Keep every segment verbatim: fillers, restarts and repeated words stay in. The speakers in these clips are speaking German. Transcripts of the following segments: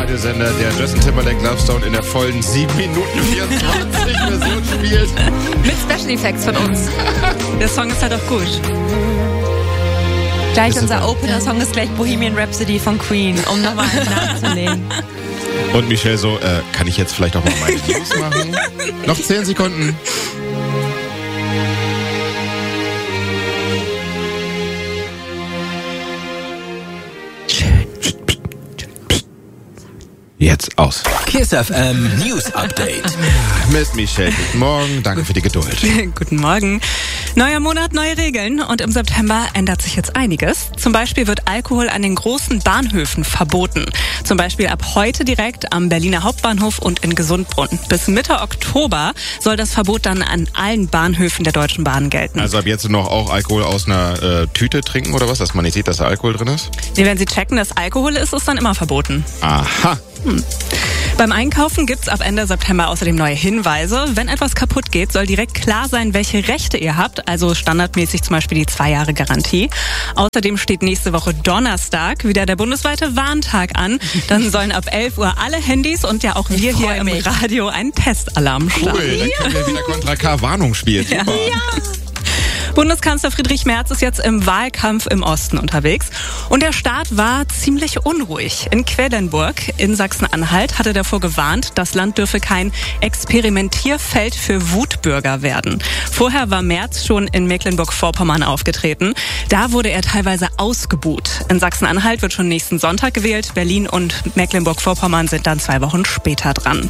Radiosender, der Justin Timberlake Love Stone in der vollen sieben Minuten vierundzwanzig Version spielt. Mit Special Effects von uns. Der Song ist halt auch gut. Gleich Ist unser es- Opener-Song ist gleich Bohemian Rhapsody von Queen, um nochmal nachzulegen. Und Michelle so, äh, kann ich jetzt vielleicht auch mal meine News machen? Noch zehn Sekunden. Jetzt aus. Kiss F M News Update. Mit Michelle. Guten Morgen. Danke für die Geduld. Guten Morgen. Neuer Monat, neue Regeln und im September ändert sich jetzt einiges. Zum Beispiel wird Alkohol an den großen Bahnhöfen verboten. Zum Beispiel ab heute direkt am Berliner Hauptbahnhof und in Gesundbrunn. Bis Mitte Oktober soll das Verbot dann an allen Bahnhöfen der Deutschen Bahn gelten. Also ab jetzt noch auch Alkohol aus einer äh, Tüte trinken oder was, dass man nicht sieht, dass da Alkohol drin ist? Nee, wenn Sie checken, dass Alkohol ist, ist dann immer verboten. Aha. Hm. Beim Einkaufen gibt's ab Ende September außerdem neue Hinweise. Wenn etwas kaputt geht, soll direkt klar sein, welche Rechte ihr habt. Also standardmäßig zum Beispiel die zwei Jahre Garantie. Außerdem steht nächste Woche Donnerstag wieder der bundesweite Warntag an. Dann sollen ab elf Uhr alle Handys und ja auch wir hier im mich. Radio einen Testalarm starten. Cool, dann können wir wieder Contra K Warnung spielen. Super. Bundeskanzler Friedrich Merz ist jetzt im Wahlkampf im Osten unterwegs. Und der Start war ziemlich unruhig. In Quedlinburg in Sachsen-Anhalt hatte davor gewarnt, das Land dürfe kein Experimentierfeld für Wutbürger werden. Vorher war Merz schon in Mecklenburg-Vorpommern aufgetreten. Da wurde er teilweise ausgebuht. In Sachsen-Anhalt wird schon nächsten Sonntag gewählt. Berlin und Mecklenburg-Vorpommern sind dann zwei Wochen später dran.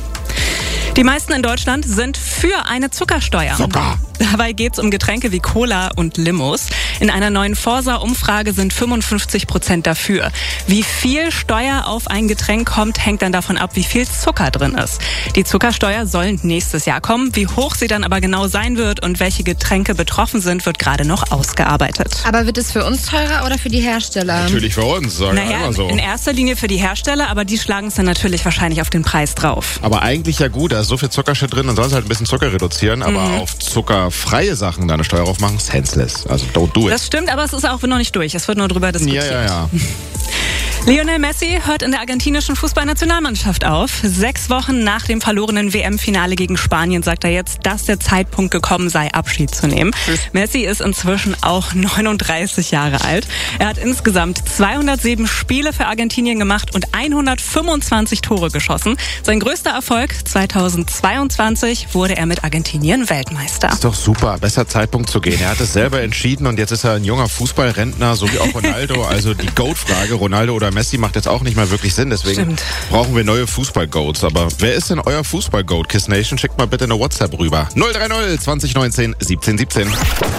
Die meisten in Deutschland sind für eine Zuckersteuer. Zucker. Dabei geht es um Getränke wie Cola und Limos. In einer neuen Forsa-Umfrage sind fünfundfünfzig Prozent dafür. Wie viel Steuer auf ein Getränk kommt, hängt dann davon ab, wie viel Zucker drin ist. Die Zuckersteuer soll nächstes Jahr kommen. Wie hoch sie dann aber genau sein wird und welche Getränke betroffen sind, wird gerade noch ausgearbeitet. Aber wird es für uns teurer oder für die Hersteller? Natürlich für uns, sagen wir Naja, immer so. in erster Linie für die Hersteller, aber die schlagen es dann natürlich wahrscheinlich auf den Preis drauf. Aber eigentlich ja gut, da ist so viel Zuckershit drin, dann soll es halt ein bisschen Zucker reduzieren, aber Mhm. auf zuckerfreie Sachen da eine Steuer drauf machen, senseless. Also don't do it. Das stimmt, aber es ist auch noch nicht durch. Es wird nur drüber Ja, diskutiert. ja, ja. Lionel Messi hört in der argentinischen Fußballnationalmannschaft auf. Sechs Wochen nach dem verlorenen W M-Finale gegen Spanien sagt er jetzt, dass der Zeitpunkt gekommen sei, Abschied zu nehmen. Messi ist inzwischen auch neununddreißig Jahre alt. Er hat insgesamt zweihundertsieben Spiele für Argentinien gemacht und hundertfünfundzwanzig Tore geschossen. Sein größter Erfolg zweitausendzweiundzwanzig wurde er mit Argentinien Weltmeister. Ist doch super, besser Zeitpunkt zu gehen. Er hat es selber entschieden und jetzt ist er ein junger Fußballrentner, so wie auch Ronaldo. Also die Goat-Frage, Ronaldo oder Messi, macht jetzt auch nicht mehr wirklich Sinn. Deswegen Stimmt. brauchen wir neue Fußball-Goats. Aber wer ist denn euer Fußball-Goat? Kiss Nation, schickt mal bitte eine WhatsApp rüber. null drei null zwanzig neunzehn siebzehn siebzehn.